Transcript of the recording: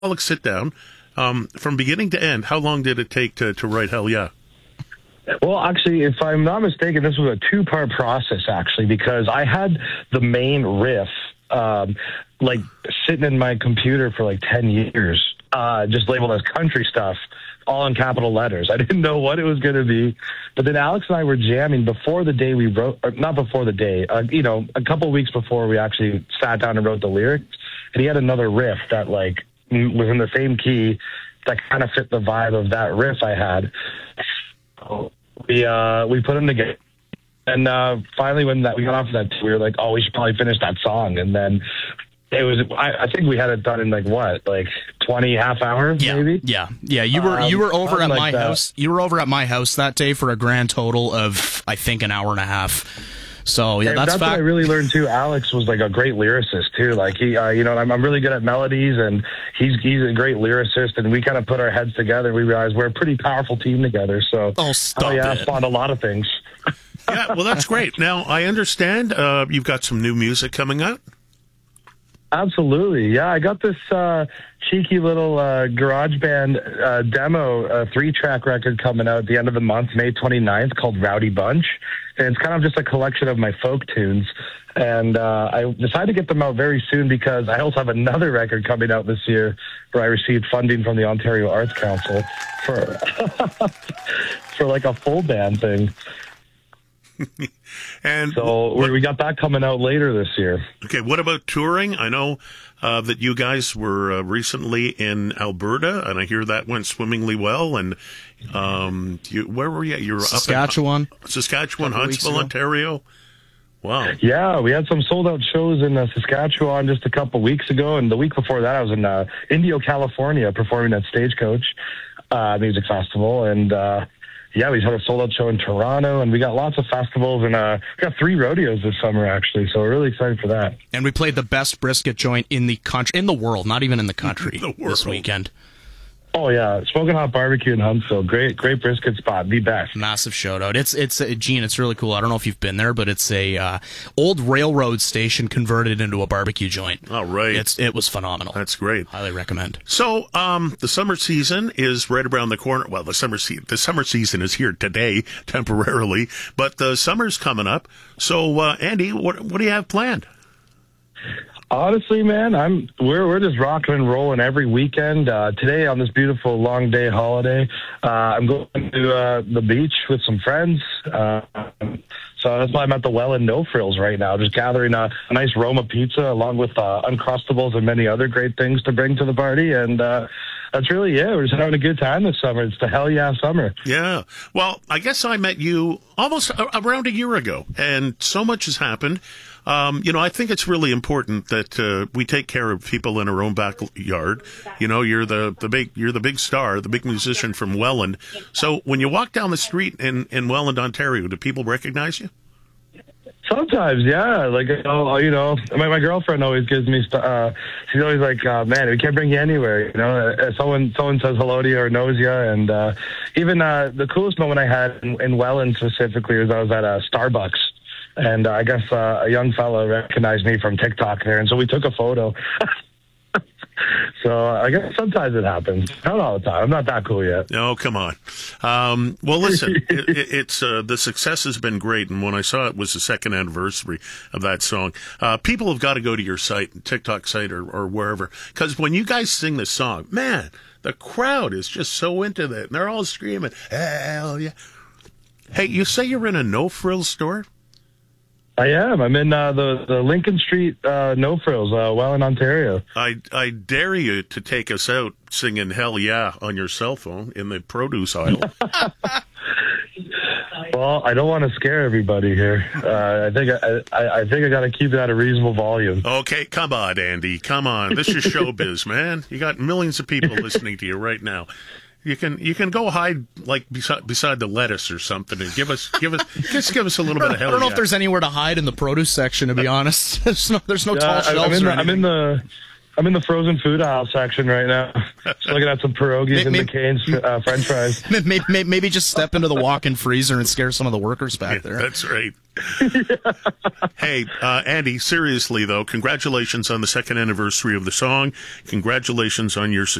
Alex sit down, from beginning to end, how long did it take to write Hell Yeah? Well, actually, if I'm not mistaken, this was a two-part process, actually, because I had the main riff, sitting in my computer for 10 years, just labeled as country stuff, all in capital letters. I didn't know what it was going to be. But then Alex and I were jamming before the day we wrote, or not before the day, a couple weeks before we actually sat down and wrote the lyrics. And he had another riff that, was in the same key that kind of fit the vibe of that riff I had. We put them together, and finally when we got off of that, we were like, "Oh, we should probably finish that song." And then it was, I think we had it done in 20 half hours, maybe. Yeah. You were over at my house. You were over at my house that day for a grand total of, I think, an hour and a half. So yeah, that's what I really learned too. Alex was a great lyricist too. I'm really good at melodies, and he's a great lyricist. And we kind of put our heads together. And we realized we're a pretty powerful team together. So spawned a lot of things. Yeah, well, that's great. Now I understand you've got some new music coming out. Absolutely, yeah. I got this cheeky little garage band demo 3-track record coming out at the end of the month, May 29th, called Rowdy Bunch. And it's kind of just a collection of my folk tunes. And I decided to get them out very soon because I also have another record coming out this year where I received funding from the Ontario Arts Council for a full band thing. And so we got that coming out later this year. Okay, what about touring? I know that you guys were recently in Alberta, and I hear that went swimmingly well. And where were you? You were Saskatchewan. Up in Saskatchewan, Huntsville, Ontario. Wow. Yeah, we had some sold-out shows in Saskatchewan just a couple weeks ago, and the week before that I was in Indio, California, performing at Stagecoach Music Festival, and yeah, we had a sold-out show in Toronto, and we got lots of festivals, and we got 3 rodeos this summer, actually, so we're really excited for that. And we played the best brisket joint in the country, in the world, not even in the country, this weekend. Oh, yeah, Smoking Hot Barbecue in Huntsville. Great brisket spot, the best. Massive shout-out. It's Gene, it's really cool. I don't know if you've been there, but it's a old railroad station converted into a barbecue joint. Oh, right. It was phenomenal. That's great. Highly recommend. So, the summer season is right around the corner. Well, the summer season is here today, temporarily, but the summer's coming up. So, Andy, what do you have planned? Honestly, man, we're just rocking and rolling every weekend. Today, on this beautiful long day holiday, I'm going to the beach with some friends. So that's why I'm at the Welland No Frills right now, just gathering a nice Roma pizza along with Uncrustables and many other great things to bring to the party. And that's really it. We're just having a good time this summer. It's the hell yeah summer. Yeah. Well, I guess I met you almost around a year ago, and so much has happened. I think it's really important that we take care of people in our own backyard. You're the big star, the big musician from Welland. So when you walk down the street in Welland, Ontario, do people recognize you? Sometimes, yeah. My girlfriend always gives me. She's always like, "Man, we can't bring you anywhere." Someone says hello to you or knows you, and even the coolest moment I had in Welland specifically was I was at Starbucks. And I guess a young fellow recognized me from TikTok there, and so we took a photo. So I guess sometimes it happens. Not all the time. I'm not that cool yet. Oh, come on. Well, listen, it's the success has been great, and when I saw it was the second anniversary of that song, people have got to go to your site, TikTok site or wherever, because when you guys sing this song, man, the crowd is just so into that, and they're all screaming, hell yeah. Hey, you say you're in a no-frills store? I am. I'm in the Lincoln Street No Frills, Welland, Ontario. I dare you to take us out singing "Hell Yeah" on your cell phone in the produce aisle. Well, I don't want to scare everybody here. I think I got to keep it at a reasonable volume. Okay, come on, Andy. Come on. This is showbiz, man. You got millions of people listening to you right now. You can go hide beside the lettuce or something and give us a little bit of hell. I don't know if there's anywhere to hide in the produce section, to be honest. There's no tall shelves. I'm in I'm in the frozen food aisle section right now. Just looking at some pierogies and McCain's French fries. Maybe just step into the walk-in freezer and scare some of the workers back there. That's right. Hey, Andy, seriously, though, congratulations on the second anniversary of the song. Congratulations on your